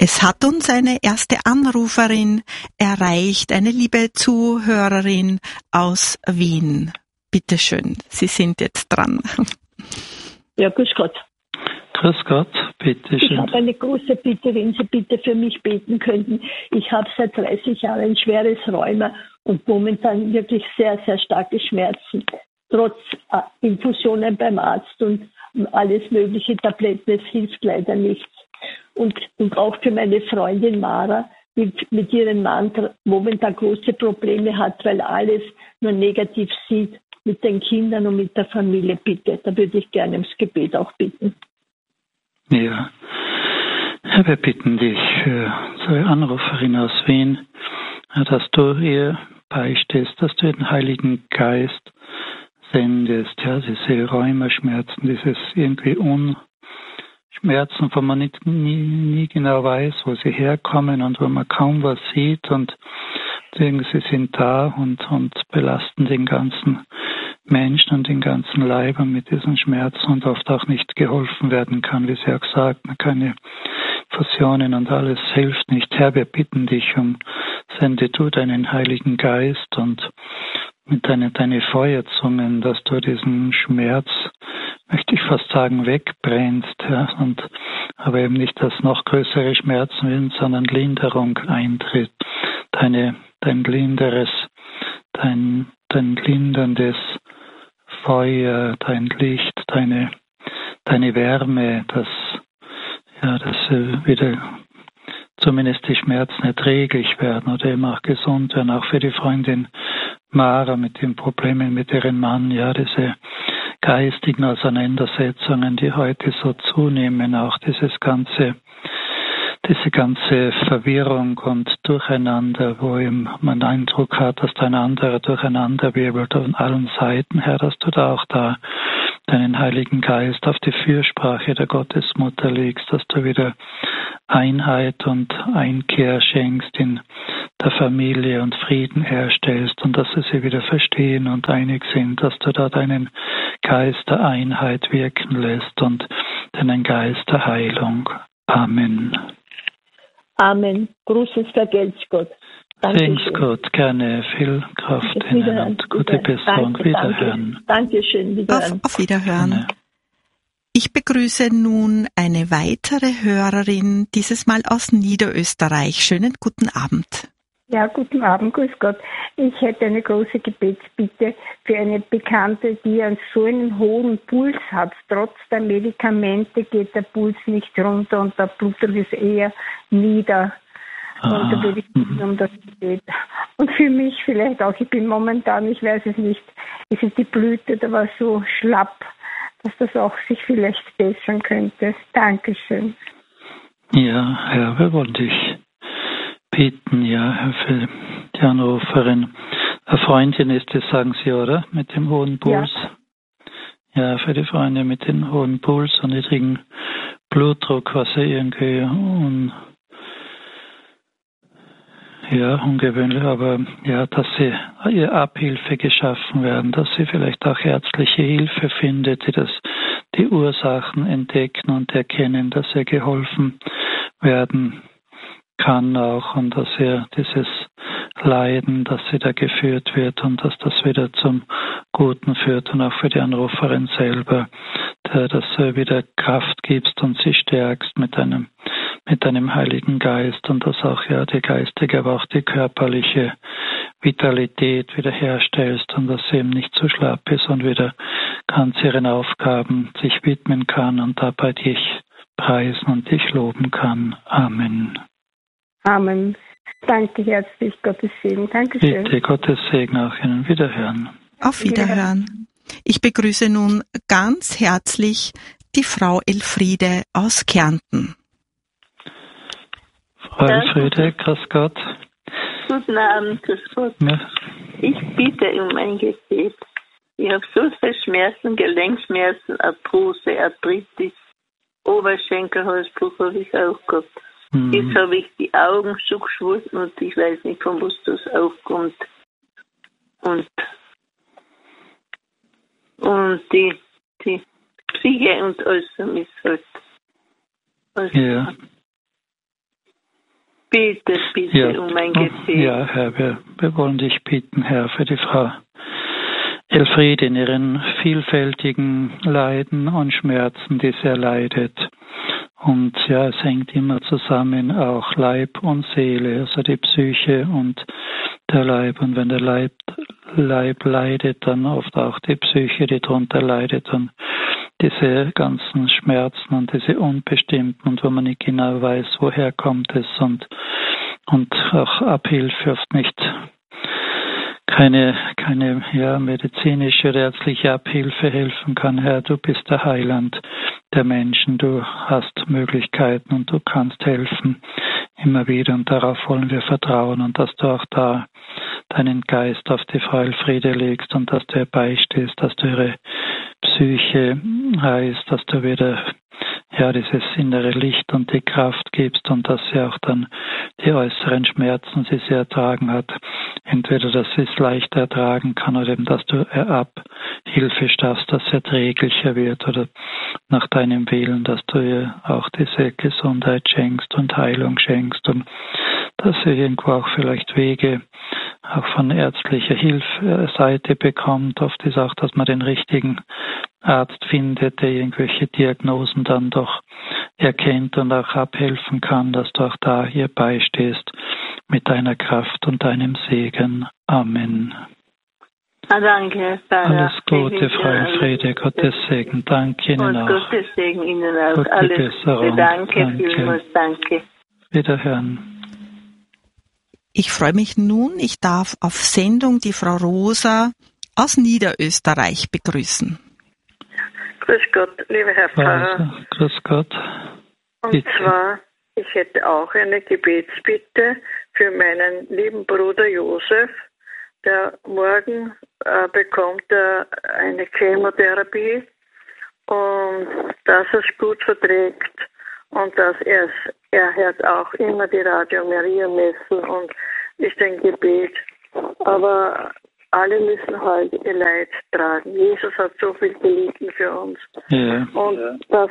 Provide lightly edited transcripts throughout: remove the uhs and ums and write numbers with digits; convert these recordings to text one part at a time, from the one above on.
Es hat uns eine erste Anruferin erreicht, eine liebe Zuhörerin aus Wien. Bitte schön, Sie sind jetzt dran. Ja, grüß Gott. Grüß Gott, bitte schön. Ich habe eine große Bitte, wenn Sie bitte für mich beten könnten. Ich habe seit 30 Jahren ein schweres Rheuma und momentan wirklich sehr, sehr starke Schmerzen. Trotz Infusionen beim Arzt und alles mögliche Tabletten, es hilft leider nichts. Und auch für meine Freundin Mara, die mit ihrem Mann momentan große Probleme hat, weil alles nur negativ sieht mit den Kindern und mit der Familie, bitte. Da würde ich gerne ums Gebet auch bitten. Ja, Herr, wir bitten dich für unsere Anruferin aus Wien, dass du ihr beistehst, dass du den Heiligen Geist sendest, ja, diese Rheumaschmerzen, dieses irgendwie Schmerzen, wo man nie genau weiß, wo sie herkommen und wo man kaum was sieht und sie sind da und belasten den ganzen Menschen und den ganzen Leib mit diesen Schmerzen und oft auch nicht geholfen werden kann, wie sie auch sagt, keine Fusionen und alles hilft nicht. Herr, wir bitten dich sende du deinen Heiligen Geist und mit deine Feuerzungen, dass du diesen Schmerz, möchte ich fast sagen, wegbrennst, ja, aber eben nicht, dass noch größere Schmerzen werden, sondern Linderung eintritt. Dein linderndes Feuer, dein Licht, deine Wärme, dass wieder zumindest die Schmerzen erträglich werden oder eben auch gesund werden, auch für die Freundin Mara mit den Problemen mit ihrem Mann, ja, diese geistigen Auseinandersetzungen, die heute so zunehmen, auch diese ganze Verwirrung und Durcheinander, wo eben man den Eindruck hat, dass ein anderer durcheinanderwirbelt an allen Seiten, Herr, dass du da auch deinen Heiligen Geist auf die Fürsprache der Gottesmutter legst, dass du wieder Einheit und Einkehr schenkst in der Familie und Frieden herstellst und dass sie wieder verstehen und einig sind, dass du da deinen Geist der Einheit wirken lässt und deinen Geist der Heilung. Amen. Amen. Großes Vergelt's Gott. Thanks Gott, gerne. Viel Kraft Ihnen und gute Besserung. Wiederhören. Dankeschön. Wiederhören. Auf Wiederhören. Gerne. Ich begrüße nun eine weitere Hörerin, dieses Mal aus Niederösterreich. Schönen guten Abend. Ja, guten Abend, grüß Gott. Ich hätte eine große Gebetsbitte für eine Bekannte, die so einen hohen Puls hat. Trotz der Medikamente geht der Puls nicht runter und der Blutdruck ist eher nieder. Und da würde ich bitten um das Gebet. Und für mich vielleicht auch, ich bin momentan, ich weiß es nicht, ist es die Blüte, da war so schlapp, dass das auch sich vielleicht bessern könnte. Dankeschön. Ja, Herr, wir wollen dich bitten, ja, Herr, für die Anruferin. Eine Freundin ist es, sagen Sie, oder? Mit dem hohen Puls. Ja, für die Freundin mit dem hohen Puls und niedrigen Blutdruck, was ja irgendwie ungewöhnlich, aber ja, dass sie ihr Abhilfe geschaffen werden, dass sie vielleicht auch ärztliche Hilfe findet, die Ursachen entdecken und erkennen, dass ihr geholfen werden kann auch und dass ihr dieses Leiden, dass sie da geführt wird und dass das wieder zum Guten führt und auch für die Anruferin selber, dass du wieder Kraft gibst und sie stärkst mit deinem Heiligen Geist und dass auch die geistige, aber auch die körperliche Vitalität wiederherstellst und dass sie eben nicht zu schlapp ist und wieder ganz ihren Aufgaben sich widmen kann und dabei dich preisen und dich loben kann. Amen. Amen. Danke herzlich, Gottes Segen. Dankeschön. Bitte, Gottes Segen auch Ihnen. Wiederhören. Auf Wiederhören. Ich begrüße nun ganz herzlich die Frau Elfriede aus Kärnten. Frau Elfriede, grüß Gott. Guten Abend, grüß Gott. Ja. Ich bitte um ein Gebet. Ich habe so viele Schmerzen, Gelenkschmerzen, Arthrose, Arthritis, Oberschenkelhalsbruch habe ich auch gehabt. Jetzt habe ich die Augen zugeschwollen und ich weiß nicht, von was das aufkommt. Und die Psyche und alles ist halt. Also, ja. bete bitte um ein Gebet. Ja, Herr, wir wollen dich bitten, Herr, für die Frau Elfriede in ihren vielfältigen Leiden und Schmerzen, die sie erleidet. Und ja, es hängt immer zusammen, auch Leib und Seele, also die Psyche und der Leib. Und wenn der Leib leidet, dann oft auch die Psyche, die darunter leidet. Und diese ganzen Schmerzen und diese Unbestimmten und wo man nicht genau weiß, woher kommt es und auch Abhilfe oft nicht. Keine medizinische oder ärztliche Abhilfe helfen kann. Herr, du bist der Heiland der Menschen. Du hast Möglichkeiten und du kannst helfen immer wieder. Und darauf wollen wir vertrauen und dass du auch da deinen Geist auf die Frau Elfriede legst und dass du ihr beistehst, dass du ihre Psyche heilst, dass du wieder dieses innere Licht und die Kraft gibst und dass sie auch dann die äußeren Schmerzen, die sie ertragen hat, entweder, dass sie es leichter ertragen kann oder eben, dass du Abhilfe schaffst, dass sie erträglicher wird oder nach deinem Willen, dass du ihr auch diese Gesundheit schenkst und Heilung schenkst und dass sie irgendwo auch vielleicht Wege auch von ärztlicher Hilfseite bekommt. Oft ist auch, dass man den richtigen Arzt findet, der irgendwelche Diagnosen dann doch erkennt und auch abhelfen kann, dass du auch da ihr beistehst mit deiner Kraft und deinem Segen. Amen. Danke, Pfarrer. Alles Gute, Frau Elfriede, Gottes Segen. Danke Ihnen auch. Gottes Segen Ihnen auch. Gute Alles Besserung. Gute. Danke vielmals. Danke. Wiederhören. Ich freue mich nun, ich darf auf Sendung die Frau Rosa aus Niederösterreich begrüßen. Grüß Gott, lieber Herr Pfarrer. Grüß Gott. Und zwar, ich hätte auch eine Gebetsbitte für meinen lieben Bruder Josef, der morgen bekommt eine Chemotherapie und dass er es gut verträgt und dass er hört auch immer die Radio Maria Messen und ist ein Gebet, aber alle müssen halt ihr Leid tragen. Jesus hat so viel gelitten für uns. Ja. Und dass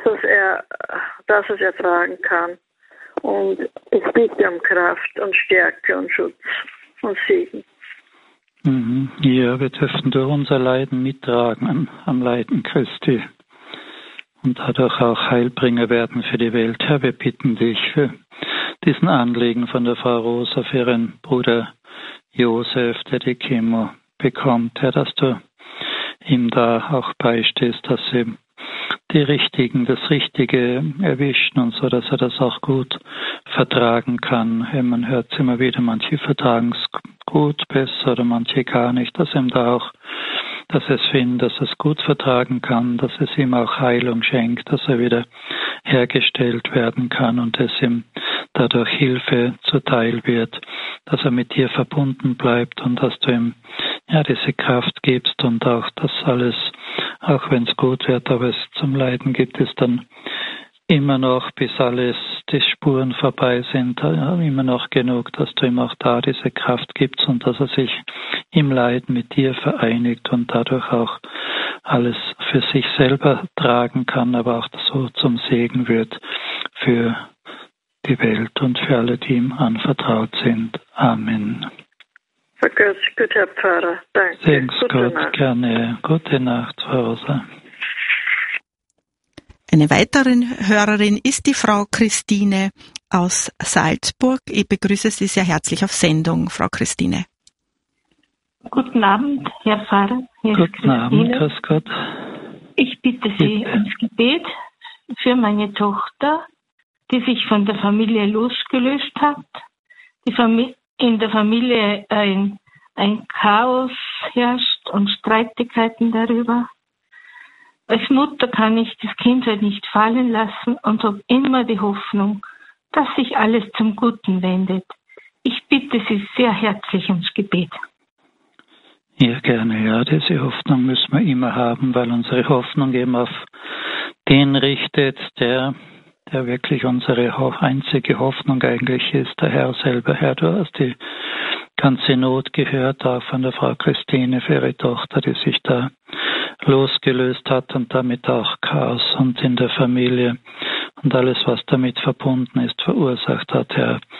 es ertragen kann. Und ich bitte um Kraft und Stärke und Schutz und Segen. Ja, wir dürfen durch unser Leiden mittragen am Leiden Christi und dadurch auch Heilbringer werden für die Welt. Herr, wir bitten dich für diesen Anliegen von der Frau Rosa, für ihren Bruder Josef, der die Chemo bekommt, Herr, dass du ihm da auch beistehst, dass sie das Richtige erwischen und so, dass er das auch gut vertragen kann. Man hört es immer wieder, manche vertragen es gut, besser oder manche gar nicht, dass ihm da auch, dass es findet, dass er es gut vertragen kann, dass es ihm auch Heilung schenkt, dass er wieder hergestellt werden kann und es ihm dadurch Hilfe zuteil wird, dass er mit dir verbunden bleibt und dass du ihm diese Kraft gibst und auch das alles, auch wenn es gut wird, aber es zum Leiden gibt es dann immer noch, bis die Spuren vorbei sind, immer noch genug, dass du ihm auch da diese Kraft gibst und dass er sich im Leiden mit dir vereinigt und dadurch auch alles für sich selber tragen kann, aber auch so zum Segen wird für die Welt und für alle, die ihm anvertraut sind. Amen. Vergrüß Gott, Herr Pfarrer. Danke. Segens Gott, gerne. Gute Nacht, Frau Rosa. Eine weitere Hörerin ist die Frau Christine aus Salzburg. Ich begrüße Sie sehr herzlich auf Sendung, Frau Christine. Guten Abend, Herr Pfarrer. Guten Abend, grüß Gott. Ich bitte Sie ums Gebet für meine Tochter, die sich von der Familie losgelöst hat. In der Familie ein Chaos herrscht und Streitigkeiten darüber. Als Mutter kann ich das Kind halt nicht fallen lassen und habe immer die Hoffnung, dass sich alles zum Guten wendet. Ich bitte Sie sehr herzlich ums Gebet. Ja, gerne. Ja, diese Hoffnung müssen wir immer haben, weil unsere Hoffnung eben auf den richtet, der wirklich unsere einzige Hoffnung eigentlich ist, der Herr selber. Herr, du hast die ganze Not gehört, auch von der Frau Christine für ihre Tochter, die sich da losgelöst hat und damit auch Chaos und in der Familie und alles, was damit verbunden ist, verursacht hat, Herr.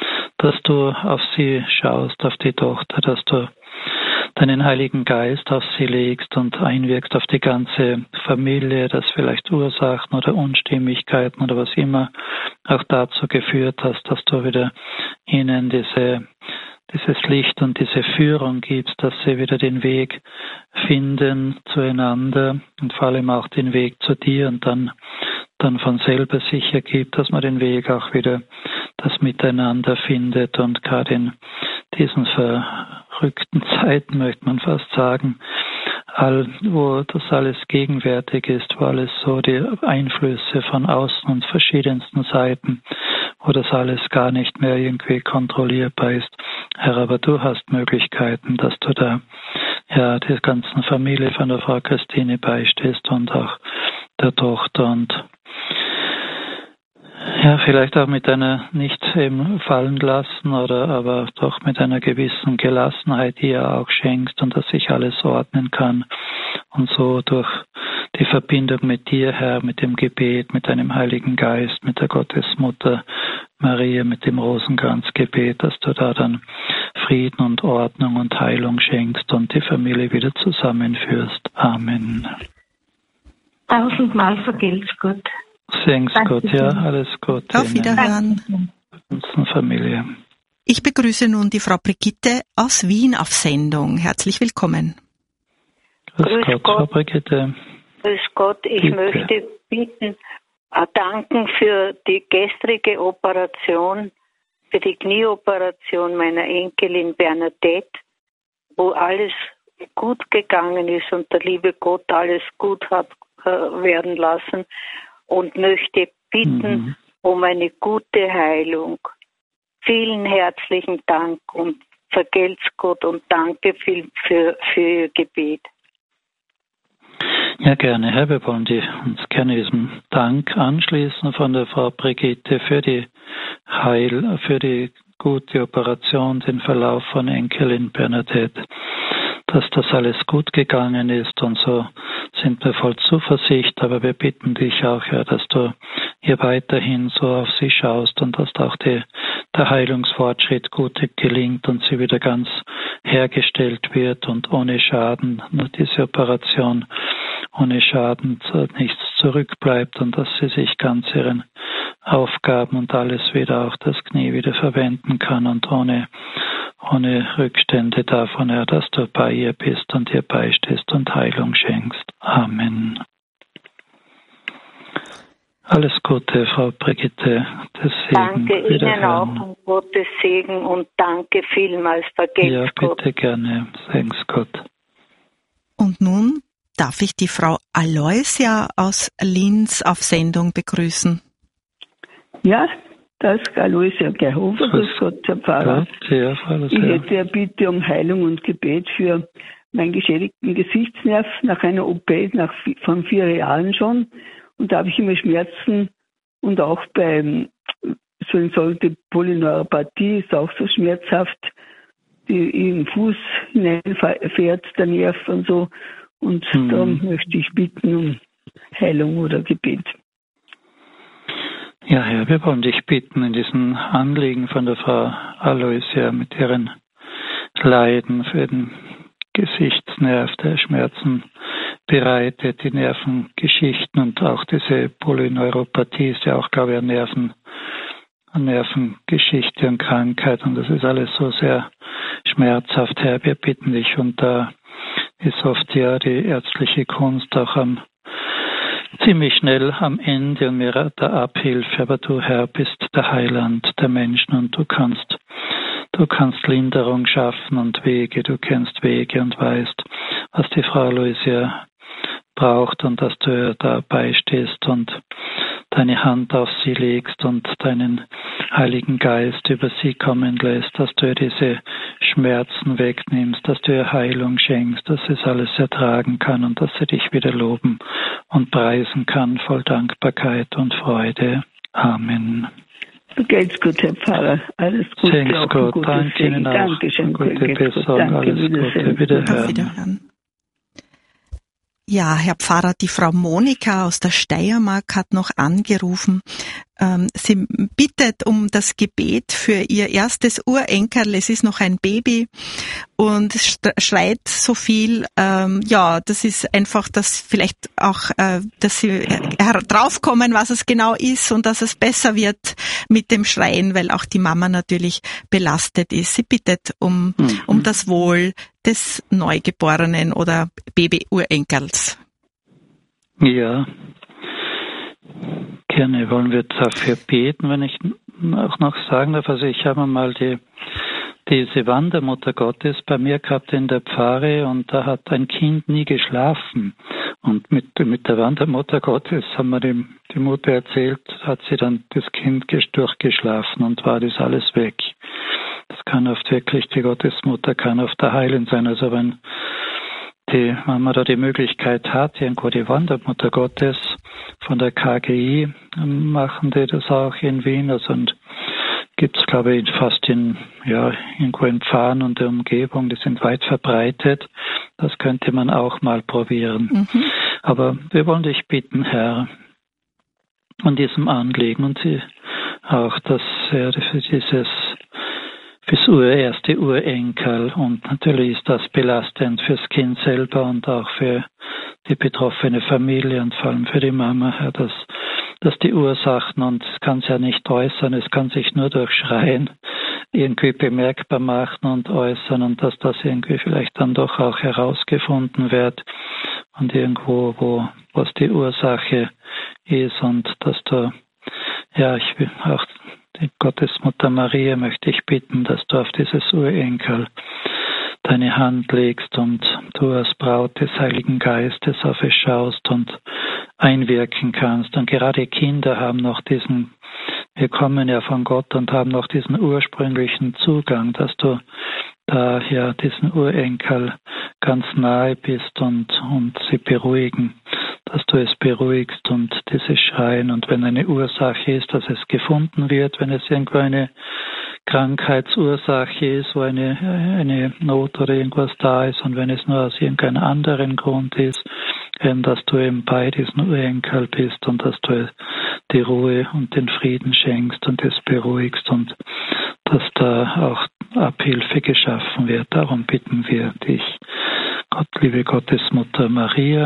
dass du auf sie schaust, auf die Tochter, dass du deinen Heiligen Geist auf sie legst und einwirkst auf die ganze Familie, dass vielleicht Ursachen oder Unstimmigkeiten oder was immer auch dazu geführt hast, dass du wieder ihnen dieses Licht und diese Führung gibst, dass sie wieder den Weg finden zueinander und vor allem auch den Weg zu dir und dann von selber sich ergibt, dass man den Weg auch wieder das Miteinander findet und gerade in diesen verrückten Zeiten, möchte man fast sagen, wo das alles gegenwärtig ist, wo alles so die Einflüsse von außen und verschiedensten Seiten, wo das alles gar nicht mehr irgendwie kontrollierbar ist. Herr, aber du hast Möglichkeiten, dass du da ja der ganzen Familie von der Frau Christine beistehst und auch der Tochter und ja, vielleicht auch mit einer nicht eben fallen lassen aber doch mit einer gewissen Gelassenheit, die er auch schenkst und dass sich alles ordnen kann und so durch die Verbindung mit dir, Herr, mit dem Gebet, mit deinem Heiligen Geist, mit der Gottesmutter Maria, mit dem Rosenkranzgebet, dass du da dann Frieden und Ordnung und Heilung schenkst und die Familie wieder zusammenführst. Amen. 1000-mal vergelt's Gott. Segen's Gott, ja, alles Gute. Auf Wiederhören. Unsere Familie. Ich begrüße nun die Frau Brigitte aus Wien auf Sendung. Herzlich willkommen. Grüß Gott, Frau Brigitte. Grüß Gott, ich möchte bitten, danken für die gestrige Operation, für die Knieoperation meiner Enkelin Bernadette, wo alles gut gegangen ist und der liebe Gott alles gut hat werden lassen. Und möchte bitten um eine gute Heilung. Vielen herzlichen Dank und vergelt's Gott und danke viel für Ihr Gebet. Ja, gerne, Herr, wir wollen uns gerne diesem Dank anschließen von der Frau Brigitte für die gute Operation, den Verlauf von Enkelin Bernadette, dass das alles gut gegangen ist und so sind wir voll Zuversicht, aber wir bitten dich auch, Herr, dass du hier weiterhin so auf sie schaust und dass auch der Heilungsfortschritt gut gelingt und sie wieder ganz hergestellt wird und ohne Schaden, nur diese Operation ohne Schaden nichts zurückbleibt und dass sie sich ganz ihren Aufgaben und alles wieder, auch das Knie wieder verwenden kann und ohne Rückstände davon, Herr, dass du bei ihr bist und ihr beistehst und Heilung schenkst. Amen. Alles Gute, Frau Brigitte. Das Segen. Danke Ihnen auch und Gottes Segen und danke vielmals. Vergelt's Gott. Ja, bitte gerne. Segen's Gott. Und nun darf ich die Frau Aloysia aus Linz auf Sendung begrüßen. Ja, das ist Aloysia Gerhofer, grüß Gott, Herr Pfarrer. Ja, ich hätte eine Bitte um Heilung und Gebet für meinen geschädigten Gesichtsnerv nach einer OP von 4 Jahren schon. Und da habe ich immer Schmerzen und auch bei die Polyneuropathie ist auch so schmerzhaft, die in den Fuß hineinfährt, der Nerv und so. Und darum möchte ich bitten um Heilung oder Gebet. Ja, Herr, wir wollen dich bitten in diesen Anliegen von der Frau Aloysia mit ihren Leiden für den Gesichtsnerv, der Schmerzen bereitet, die Nervengeschichten und auch diese Polyneuropathie ist ja auch, glaube ich, eine Nervengeschichte und Krankheit und das ist alles so sehr schmerzhaft, Herr. Wir bitten dich und da ist oft ja die ärztliche Kunst auch ziemlich schnell am Ende und mir da Abhilfe, aber du, Herr, bist der Heiland der Menschen und du kannst Linderung schaffen und Wege, du kennst Wege und weißt, was die Frau Aloysia braucht und dass du ihr dabei stehst und deine Hand auf sie legst und deinen Heiligen Geist über sie kommen lässt, dass du ihr diese Schmerzen wegnimmst, dass du ihr Heilung schenkst, dass sie es alles ertragen kann und dass sie dich wieder loben und preisen kann, voll Dankbarkeit und Freude. Amen. Geht's gut, Herr Pfarrer. Alles Gute. Segen's Gott. Danke Ihnen auch. Dankeschön. Gute Besserung. Alles Gute. Wiederhören. Ja, Herr Pfarrer, die Frau Monika aus der Steiermark hat noch angerufen. Sie bittet um das Gebet für ihr erstes Urenkel. Es ist noch ein Baby und es schreit so viel. Ja, das ist einfach, dass vielleicht auch, dass sie draufkommen, was es genau ist und dass es besser wird mit dem Schreien, weil auch die Mama natürlich belastet ist. Sie bittet um das Wohl des Neugeborenen oder Baby-Urenkels. Ja. Gerne wollen wir dafür beten, wenn ich auch noch sagen darf. Also ich habe mal diese Wandermutter Gottes bei mir gehabt in der Pfarre und da hat ein Kind nie geschlafen. Und mit der Wandermutter Gottes haben wir die Mutter erzählt, hat sie dann das Kind durchgeschlafen und war das alles weg. Das kann oft wirklich, die Gottesmutter kann oft erheilend sein. Also wenn die Mama da die Möglichkeit hat, irgendwo die Wandermutter Gottes von der KGI machen die das auch in Wien. Also und gibt es, glaube ich, fast irgendwo in Pfarren und der Umgebung, die sind weit verbreitet. Das könnte man auch mal probieren. Aber wir wollen dich bitten, Herr, an diesem Anliegen und sie auch, dass er für fürs erste Urenkel und natürlich ist das belastend fürs Kind selber und auch für die betroffene Familie und vor allem für die Mama, Herr, dass die Ursachen, und es kann es ja nicht äußern, es kann sich nur durch Schreien irgendwie bemerkbar machen und äußern und dass das irgendwie vielleicht dann doch auch herausgefunden wird und irgendwo, was die Ursache ist und dass ich will auch die Gottesmutter Maria möchte ich bitten, dass du auf dieses Urenkel deine Hand legst und du als Braut des Heiligen Geistes auf es schaust und einwirken kannst. Und gerade Kinder haben noch wir kommen ja von Gott und haben noch diesen ursprünglichen Zugang, dass du da ja diesen Urenkel ganz nahe bist und sie beruhigen, dass du es beruhigst und dieses Schreien. Und wenn eine Ursache ist, dass es gefunden wird, wenn es irgendwo eine Krankheitsursache ist, wo eine Not oder irgendwas da ist und wenn es nur aus irgendeinem anderen Grund ist, dass du eben bei diesem Urenkel bist und dass du die Ruhe und den Frieden schenkst und es beruhigst und dass da auch Abhilfe geschaffen wird. Darum bitten wir dich, Gott, liebe Gottesmutter Maria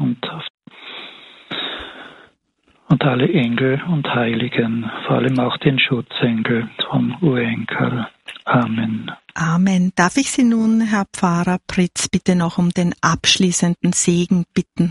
und alle Engel und Heiligen, vor allem auch den Schutzengel vom Urenkel. Amen. Amen. Darf ich Sie nun, Herr Pfarrer Pritz, bitte noch um den abschließenden Segen bitten?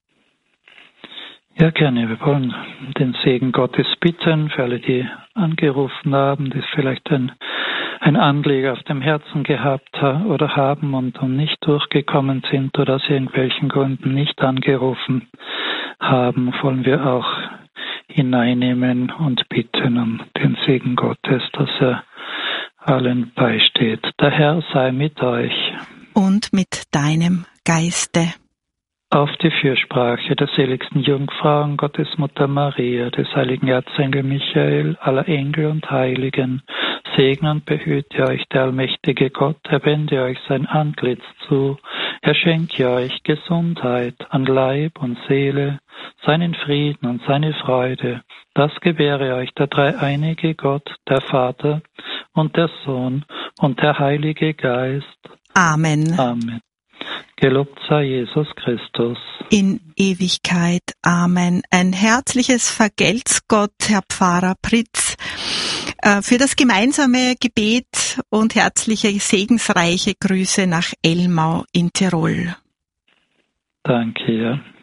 Ja, gerne. Wir wollen den Segen Gottes bitten für alle, die angerufen haben, die vielleicht ein Anliegen auf dem Herzen gehabt oder haben und nicht durchgekommen sind oder aus irgendwelchen Gründen nicht angerufen haben, wollen wir auch hineinnehmen und bitten um den Segen Gottes, dass er allen beisteht. Der Herr sei mit euch. Und mit deinem Geiste. Auf die Fürsprache der seligsten Jungfrau, Gottesmutter Maria, des heiligen Erzengel Michael, aller Engel und Heiligen, segne und behüte euch der allmächtige Gott, er wende euch sein Antlitz zu, er schenke euch Gesundheit an Leib und Seele, seinen Frieden und seine Freude. Das gewähre euch der dreieinige Gott, der Vater und der Sohn und der Heilige Geist. Amen. Amen. Gelobt sei Jesus Christus. In Ewigkeit. Amen. Ein herzliches Vergelt's Gott, Herr Pfarrer Pritz, für das gemeinsame Gebet und herzliche segensreiche Grüße nach Elmau in Tirol. Danke, ja.